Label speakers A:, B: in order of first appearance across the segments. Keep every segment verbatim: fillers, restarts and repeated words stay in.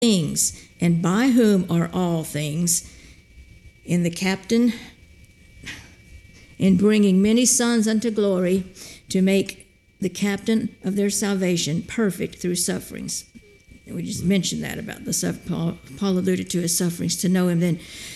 A: things, and by whom are all things, in the captain, in bringing many sons unto glory, to make the captain of their salvation perfect through sufferings. We just mentioned that about the suffering. Paul, Paul alluded to his sufferings, to know him then.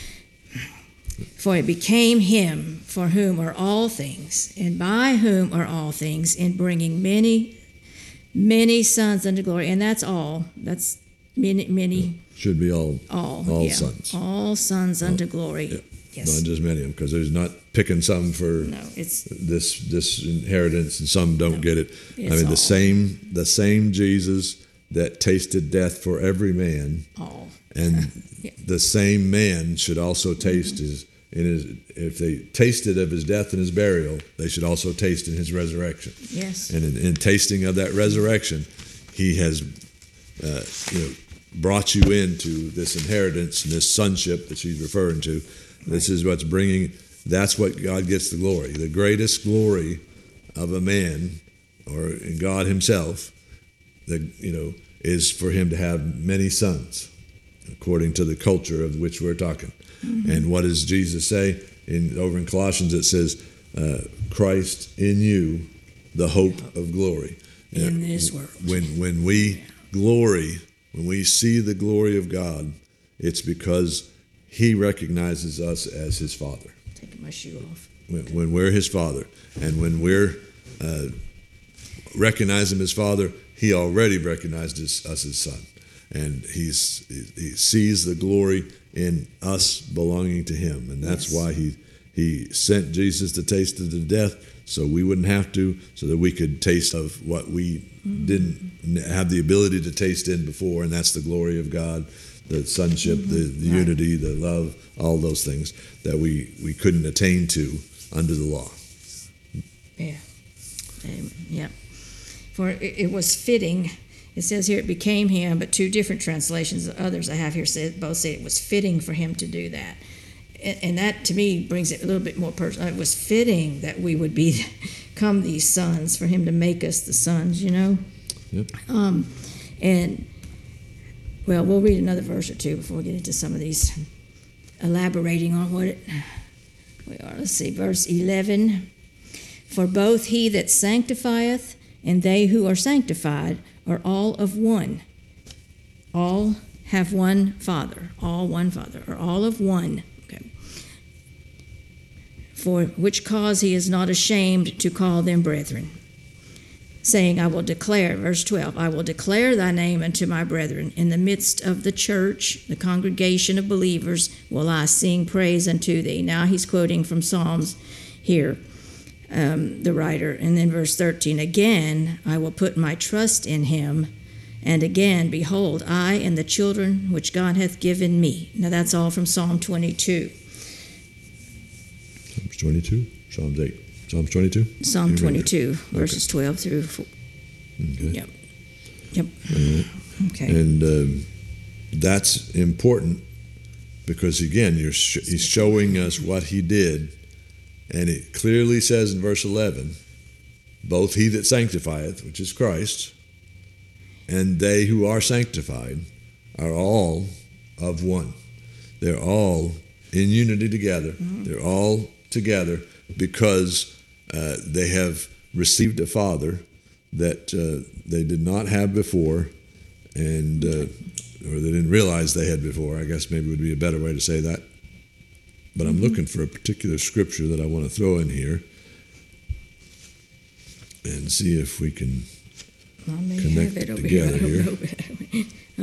A: For it became him for whom are all things, and by whom are all things, in bringing many, many sons unto glory. And that's all. That's many, many.
B: Should be all.
A: All.
B: All
A: yeah.
B: sons.
A: All sons
B: all,
A: unto glory.
B: Yeah.
A: Yes.
B: Not just many of them, because there's not picking some for
A: no, it's,
B: this this inheritance, and some don't
A: no,
B: get it. I mean,
A: all.
B: the same the same Jesus that tasted death for every man,
A: all.
B: and yeah. the same man should also taste mm-hmm. his in his. If they tasted of his death and his burial, they should also taste in his resurrection.
A: Yes.
B: And in, in tasting of that resurrection, he has, uh, you know, brought you into this inheritance and this sonship that she's referring to. This is what's bringing, that's what God gets the glory. The greatest glory of a man, or in God himself, the, you know, is for him to have many sons, according to the culture of which we're talking. Mm-hmm. And what does Jesus say? In over in Colossians it says, uh, Christ in you, the hope of glory.
A: In uh, this world.
B: When, when we glory, when we see the glory of God, it's because he recognizes us as his father.
A: Taking my shoe off.
B: When, when we're his father, and when we're uh, recognize him as father, he already recognized us as his son, and he's he sees the glory in us belonging to him, and that's yes. why he he sent Jesus to taste of the death, so we wouldn't have to, so that we could taste of what we mm-hmm. didn't have the ability to taste in before, and that's the glory of God. The sonship, mm-hmm. the, the right. unity, the love, all those things that we, we couldn't attain to under the law.
A: Yeah. Um, yeah. For it, it was fitting. It says here it became him, but two different translations, others I have here, said, both say it was fitting for him to do that. And, and that, to me, brings it a little bit more personal. It was fitting that we would become these sons, for him to make us the sons, you know?
B: Yep.
A: Um, and... Well, we'll read another verse or two before we get into some of these, elaborating on what it, we are. Let's see, verse eleven. For both he that sanctifieth and they who are sanctified are all of one. All have one Father. All one Father, or all of one. Okay. For which cause he is not ashamed to call them brethren, saying, I will declare, verse twelve, I will declare thy name unto my brethren. In the midst of the church, the congregation of believers, will I sing praise unto thee. Now he's quoting from Psalms here, um, the writer. And then verse thirteen, again, I will put my trust in him. And again, behold, I and the children which God hath given me. Now that's all from Psalm twenty-two.
B: Psalms twenty-two, Psalms eight. Psalms twenty-two?
A: Psalm twenty-two, verses okay. twelve through four.
B: Okay.
A: Yep. Yep.
B: Right.
A: Okay.
B: And um, that's important because, again, you're sh- he's showing us what he did. And it clearly says in verse eleven, both he that sanctifieth, which is Christ, and they who are sanctified are all of one. They're all in unity together. Mm-hmm. They're all together because uh, they have received a Father that uh, they did not have before, and uh, or they didn't realize they had before. I guess maybe would be a better way to say that. But I'm mm-hmm. looking for a particular scripture that I want to throw in here and see if we can connect it together here.